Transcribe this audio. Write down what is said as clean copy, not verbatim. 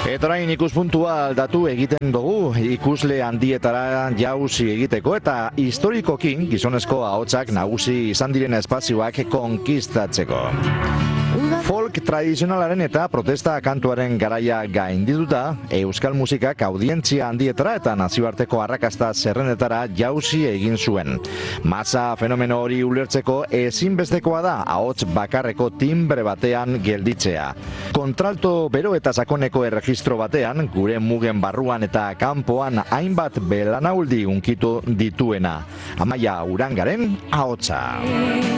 Eta orain ikuspuntua aldatu egiten dugu ikusle handietara jauzi egiteko eta historikoki gizonezko ahotsak nagusi izan diren espazioak konkistatzeko. Folk tradizionalaren eta protesta kantuaren garaia gaindituta, euskal musikak audientzia handietara eta nazioarteko arrakasta zerrendetara jauzi egin zuen. Masa fenomeno hori ulertzeko ezinbestekoa da ahots bakarreko timbre batean gelditzea. Kontralto bero eta sakoneko erregistro batean, gure mugen barruan eta kanpoan hainbat belanaldi hunkitu dituena. Amaia Urangaren ahotsa.